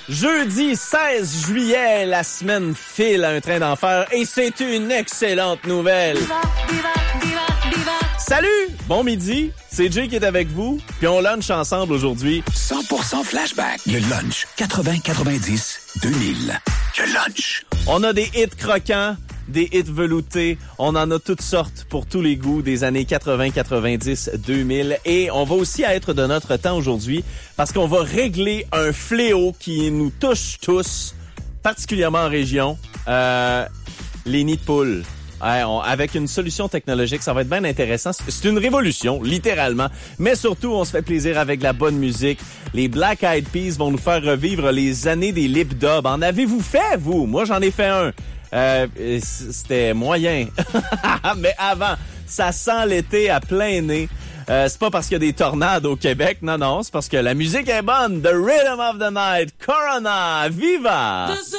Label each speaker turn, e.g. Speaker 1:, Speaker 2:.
Speaker 1: Jeudi 16 juillet, la semaine file à un train d'enfer et c'est une excellente nouvelle. Salut! Bon midi, c'est Jay qui est avec vous, puis on lunch ensemble aujourd'hui.
Speaker 2: 100% flashback. Le lunch 80-90-2000. Le lunch.
Speaker 1: On a des hits croquants, des hits veloutés, on en a toutes sortes pour tous les goûts des années 80, 90, 2000 et on va aussi être de notre temps aujourd'hui parce qu'on va régler un fléau qui nous touche tous, particulièrement en région, les nids de poules. Avec une solution technologique, ça va être bien intéressant. C'est une révolution, littéralement. Mais surtout, on se fait plaisir avec la bonne musique. Les Black Eyed Peas vont nous faire revivre les années des lip dubs. En avez-vous fait, vous? Moi, j'en ai fait un. C'était moyen. Mais avant, ça sent l'été à plein nez. C'est pas parce qu'il y a des tornades au Québec. Non, c'est parce que la musique est bonne. The Rhythm of the Night. Corona. Viva!